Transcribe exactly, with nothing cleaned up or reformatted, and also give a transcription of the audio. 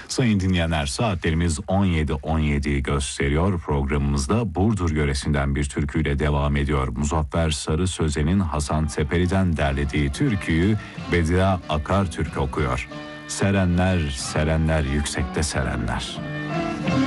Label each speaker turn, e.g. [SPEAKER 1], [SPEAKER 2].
[SPEAKER 1] Sayın dinleyenler, saatlerimiz on yedi on yediyi gösteriyor. Programımızda Burdur yöresinden bir türküyle devam ediyor. Muzaffer Sarı Sözen'in Hasan Tepeli'den derlediği türküyü Bedia Akartürk okuyor. Serenler, serenler, yüksekte serenler.